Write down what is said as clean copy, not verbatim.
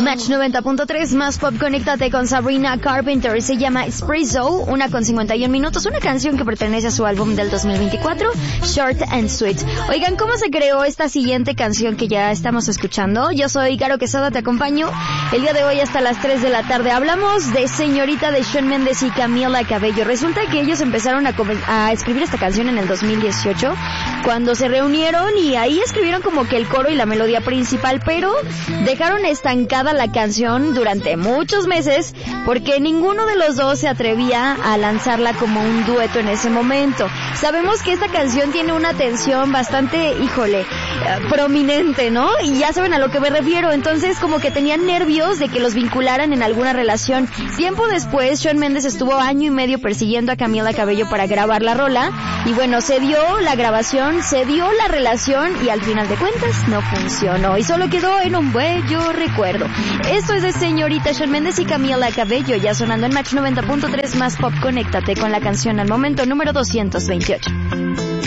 Match 90.3 más pop, conéctate con Sabrina Carpenter. Se llama Espresso, 1:51 minutos, una canción que pertenece a su álbum del 2024, Short and Sweet. Oigan, ¿cómo se creó esta siguiente canción que ya estamos escuchando? Yo soy Caro Quesada, te acompaño el día de hoy hasta las 3 de la tarde. Hablamos de Señorita de Shawn Mendes y Camila Cabello. Resulta que ellos empezaron a escribir esta canción en el 2018, cuando se reunieron y ahí escribieron como que el coro y la melodía principal, pero dejaron estancada la canción durante muchos meses porque ninguno de los dos se atrevía a lanzarla como un dueto en ese momento. Sabemos que esta canción tiene una tensión bastante, prominente, ¿no? Y ya saben a lo que me refiero. Entonces como que tenían nervios de que los vincularan en alguna relación. Tiempo después, Shawn Mendes estuvo año y medio persiguiendo a Camila Cabello para grabar la rola y bueno, se dio la grabación, se dio la relación y al final de cuentas no funcionó y solo quedó en un bello recuerdo. Esto es de Señorita, Shawn Mendes y Camila Cabello, ya sonando en Match 90.3 más pop. Conéctate con la canción al momento número 228.